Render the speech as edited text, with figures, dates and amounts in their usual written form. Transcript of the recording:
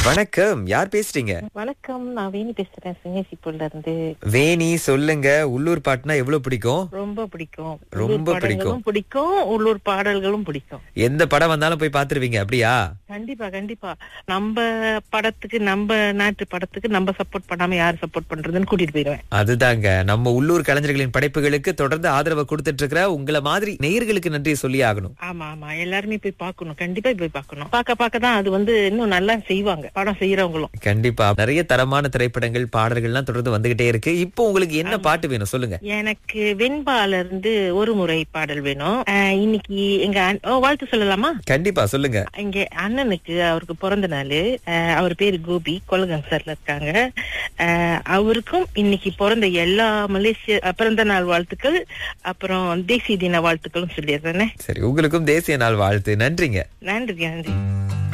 வணக்கம், யார் பேசுறீங்க? வணக்கம், நான் வேணி பேசுறேன் சிங்கசிப்பூர்ல இருந்து. வேணி, சொல்லுங்க. உள்ளூர் பாட்டுனா எவ்வளவு பிடிக்கும்? ரொம்ப பிடிக்கும். ரொம்ப பிடிக்கும். பிடிக்கும். உள்ளூர் பாடல்களும் பிடிக்கும். எந்த படம் வந்தாலும் போய் பாத்துருவீங்க, அப்படியா? கண்டிப்பா கண்டிப்பா. நம்ம படத்துக்கு, நம்ம நாட்டு படத்துக்கு நம்ம சப்போர்ட் பண்ணாம யாரு சப்போர்ட் பண்றதுன்னு கூட்டிட்டு போயிடுவேன். அதுதாங்க, நம்ம உள்ளூர் கலைஞர்களின் படைப்புகளுக்கு தொடர்ந்து ஆதரவை கொடுத்துட்டு இருக்கிற உங்களை மாதிரி நேயர்களுக்கு நன்றி சொல்லி ஆகணும். ஆமா ஆமா, எல்லாருமே போய் பார்க்கணும். கண்டிப்பா போய் பார்க்கணும். பார்க்க தான் அது இன்னும் நல்லா செய்வாங்க, படம் செய்யறவங்களும். கண்டிப்பா நிறைய தரமான திரைப்படங்கள், பாடல்கள்லாம் தொடர்ந்து வந்துகிட்டே இருக்கு. இப்போ உங்களுக்கு என்ன பாட்டு வேணும், சொல்லுங்க. எனக்கு வெண்பால இருந்து ஒரு முறை பாடல் வேணும். இன்னைக்கு எங்க வாழ்த்து சொல்லலாமா? கண்டிப்பா சொல்லுங்க. இங்க அண்ணனுக்கு, அவருக்கு பிறந்த நாள். அவர் பேரு கோபி, கொலகன்சர்ல இருக்காங்க. அவருக்கும் இன்னைக்கு பிறந்த எல்லா மலேசிய பிறந்த நாள் வாழ்த்துக்கள், அப்புறம் தேசிய தின வாழ்த்துக்களும் சொல்லிடுறேன். சரி, உங்களுக்கும் தேசிய நாள் வாழ்த்து. நன்றிங்க. நன்றி நன்றி.